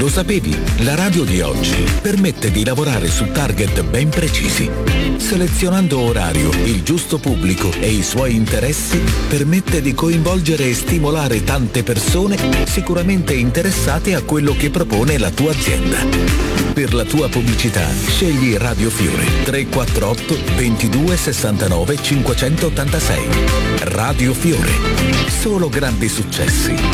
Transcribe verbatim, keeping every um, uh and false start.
Lo sapevi? La radio di oggi permette di lavorare su target ben precisi. Selezionando orario, il giusto pubblico e i suoi interessi, permette di coinvolgere e stimolare tante persone sicuramente interessate a quello che propone la tua azienda. Per la tua pubblicità, scegli Radio Fiore tre quattro otto ventidue sessantanove cinquecentottantasei. Radio Fiore. Solo grandi successi.